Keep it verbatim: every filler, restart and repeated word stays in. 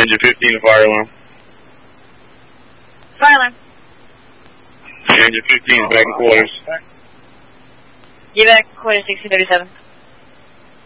Engine fifteen, fire alarm. Fire alarm. Engine fifteen, back in quarters. Get back in quarters, sixteen thirty-seven.